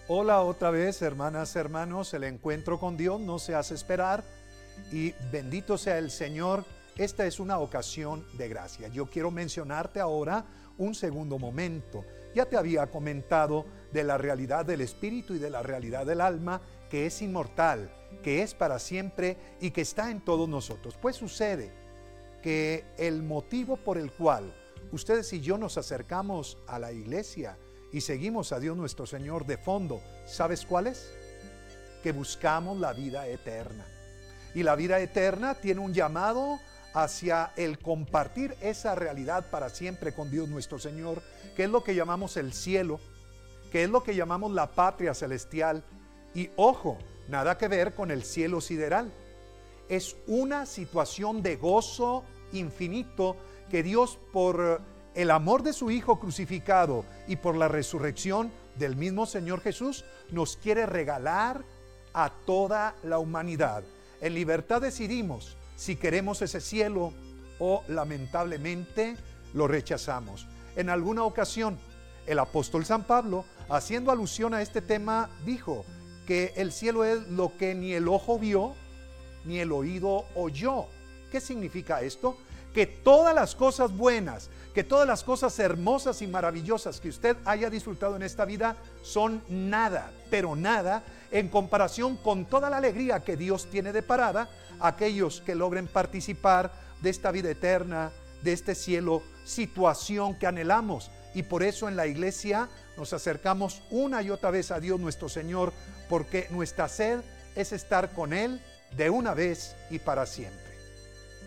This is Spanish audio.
Hola otra vez, hermanas, hermanos. El encuentro con Dios no se hace esperar y bendito sea el Señor. Esta es una ocasión de gracia. Yo quiero mencionarte ahora un segundo momento. Ya te había comentado de la realidad del espíritu y de la realidad del alma, que es inmortal, que es para siempre y que está en todos nosotros. Pues sucede que el motivo por el cual ustedes y yo nos acercamos a la iglesia y seguimos a Dios nuestro Señor de fondo, ¿sabes cuál es? Que buscamos la vida eterna. Y la vida eterna tiene un llamado hacia el compartir esa realidad para siempre con Dios nuestro Señor, que es lo que llamamos el cielo, que es lo que llamamos la patria celestial. Y ojo, nada que ver con el cielo sideral. Es una situación de gozo infinito que Dios, por el amor de su Hijo crucificado y por la resurrección del mismo Señor Jesús, nos quiere regalar a toda la humanidad. En libertad decidimos si queremos ese cielo o lamentablemente lo rechazamos. En alguna ocasión, el apóstol San Pablo, haciendo alusión a este tema, dijo que el cielo es lo que ni el ojo vio, ni el oído oyó. ¿Qué significa esto? Que todas las cosas buenas, que todas las cosas hermosas y maravillosas que usted haya disfrutado en esta vida son nada, pero nada en comparación con toda la alegría que Dios tiene deparada a aquellos que logren participar de esta vida eterna, de este cielo, situación que anhelamos. Y por eso en la iglesia nos acercamos una y otra vez a Dios nuestro Señor, porque nuestra sed es estar con Él de una vez y para siempre.